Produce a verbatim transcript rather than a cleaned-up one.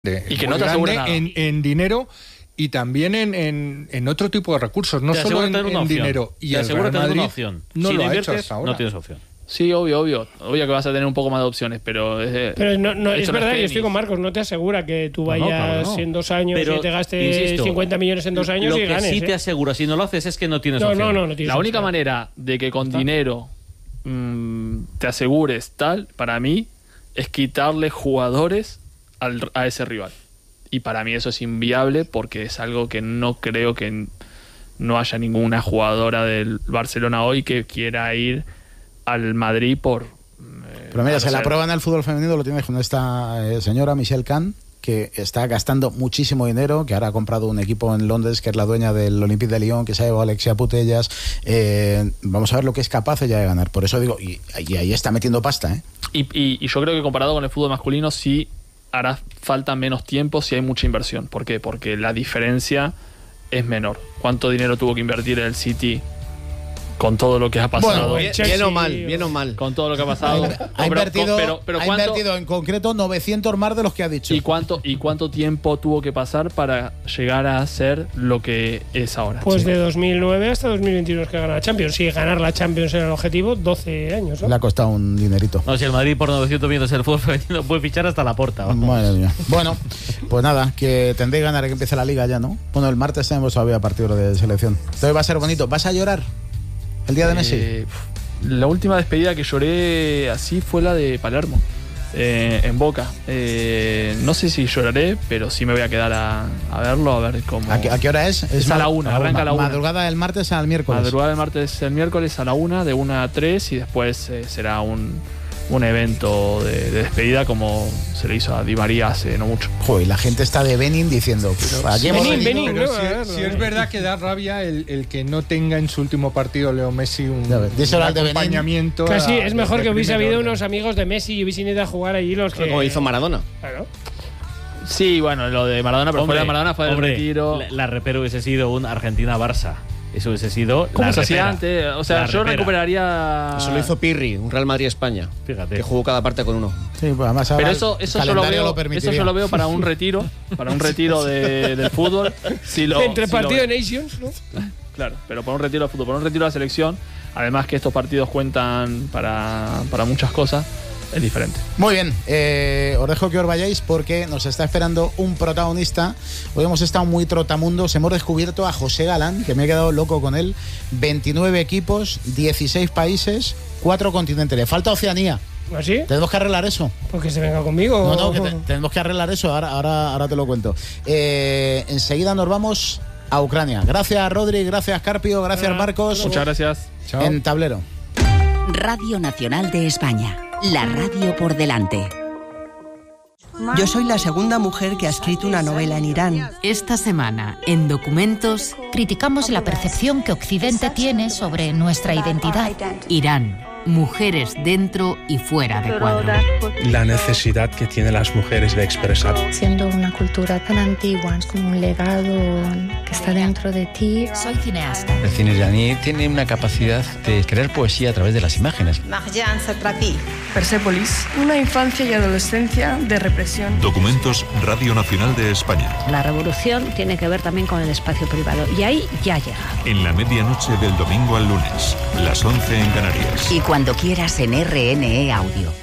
Y que no te asegura nada. En, en dinero y también en, en, en otro tipo de recursos, no te solo en, en dinero. Y te el Real Madrid una opción. no si lo inviertes, ha hecho hasta ahora. No tienes opción. Sí, obvio, obvio. Obvio que vas a tener un poco más de opciones, pero... Es, pero no, no, es verdad, no es yo estoy con Marcos, no te asegura que tú vayas no, no, claro, no. en dos años pero, y te gastes insisto, cincuenta millones en dos años y ganes. Lo que sí ¿eh? te asegura, si no lo haces, es que no tienes no, opción. No, no, no tienes La opción. única manera de que con dinero mmm, te asegures tal, para mí, es quitarle jugadores al, a ese rival. Y para mí eso es inviable porque es algo que no creo que no haya ninguna jugadora del Barcelona hoy que quiera ir al Madrid por... Eh, Pero mira, se la prueba en el fútbol femenino, lo tienes con esta eh, señora Michelle Kahn, que está gastando muchísimo dinero, que ahora ha comprado un equipo en Londres, que es la dueña del Olympique de Lyon, que se ha llevado a Alexia Putellas. Eh, vamos a ver lo que es capaz ella de ganar. Por eso digo, y, y ahí está metiendo pasta, ¿eh? Y, y, y yo creo que comparado con el fútbol masculino sí hará falta menos tiempo si hay mucha inversión. ¿Por qué? Porque la diferencia es menor. ¿Cuánto dinero tuvo que invertir el City con todo lo que ha pasado? Bueno, bien, bien o mal, bien o mal. Con todo lo que ha pasado. Ha, no, ha invertido, pero, pero ha ¿cuánto, invertido en concreto novecientos más de los que ha dicho. ¿Y cuánto, ¿Y cuánto tiempo tuvo que pasar para llegar a ser lo que es ahora? Pues sí. de dos mil nueve hasta dos mil veintiuno que gana la Champions. Si ganar la Champions era el objetivo, doce años, ¿no? Le ha costado un dinerito. No, si el Madrid por novecientos millones el fútbol femenino puede fichar hasta la Porta. Vamos. Madre mía. Bueno, pues nada, que tendréis ganas de que empiece la liga ya, ¿no? Bueno, el martes tenemos todavía partido de selección. Entonces va a ser bonito. ¿Vas a llorar el día de Messi? Eh, la última despedida que lloré así fue la de Palermo, eh, en Boca. Eh, no sé si lloraré, pero sí me voy a quedar a, a verlo, a ver cómo... ¿A qué, a qué hora es? Es, es a la una, arranca a la una. Madrugada del martes al miércoles. Madrugada del martes al miércoles a la una, de una a tres, y después eh, será un... un evento de, de despedida como se le hizo a Di María hace no mucho. Joder, la gente está de Benin diciendo sí, Benin, Benin, pero no, si, si es verdad que da rabia el, el que no tenga en su último partido Leo Messi un, un acompañamiento. Casi a, es mejor que hubiese habido orden. unos amigos de Messi y hubiesen ido a jugar allí los que... Como hizo Maradona. Claro. Sí, bueno, lo de Maradona, pero hombre, fuera de Maradona fue el hombre, retiro. La, la repero hubiese sido un Argentina-Barça. Eso hubiese sido ¿Cómo la se hacía repera. antes? O sea, La yo repera. recuperaría... Eso lo hizo Pirri, un Real Madrid-España. Fíjate. Que jugó cada parte con uno. Sí, pues además pero eso, eso, yo lo veo, lo eso yo lo veo para un retiro, para un retiro de, del fútbol. Si lo, Entre si partido lo de Nations, ¿no? Claro, pero para un retiro de fútbol, para un retiro de la selección, además que estos partidos cuentan para, para muchas cosas, es diferente. Muy bien, eh, os dejo que os vayáis porque nos está esperando un protagonista. Hoy hemos estado muy trotamundos, hemos descubierto a José Galán, que me he quedado loco con él. veintinueve equipos, dieciséis países, cuatro continentes. Le falta Oceanía. ¿Así? Tenemos que arreglar eso. Pues que se venga conmigo. No, no, que te, tenemos que arreglar eso. Ahora, ahora, ahora te lo cuento. Eh, enseguida nos vamos a Ucrania. Gracias, Rodri, gracias, Carpio, gracias, Marcos. Muchas gracias. Chao. En Tablero. Radio Nacional de España. La radio por delante. Yo soy la segunda mujer que ha escrito una novela en Irán. Esta semana, en Documentos, criticamos la percepción que Occidente tiene sobre nuestra identidad. Irán, mujeres dentro y fuera de cuadro. La necesidad que tienen las mujeres de expresar. Siendo una cultura tan antigua, es como un legado que está dentro de ti. Soy cineasta. El cine iraní tiene una capacidad de crear poesía a través de las imágenes. Marjan Satrapi. Persépolis, una infancia y adolescencia de represión. Documentos, Radio Nacional de España. La revolución tiene que ver también con el espacio privado y ahí ya llega. En la medianoche del domingo al lunes, las once en Canarias. Y cuando quieras en R N E Audio.